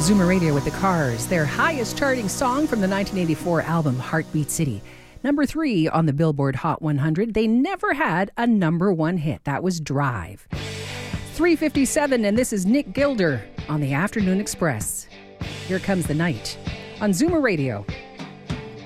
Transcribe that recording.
Zoomer Radio with the Cars, their highest charting song from the 1984 album Heartbeat City. Number 3 on the Billboard Hot 100. They never had a number 1 hit. That was Drive. 3:57, and this is Nick Gilder on the Afternoon Express. Here Comes the Night on Zoomer Radio.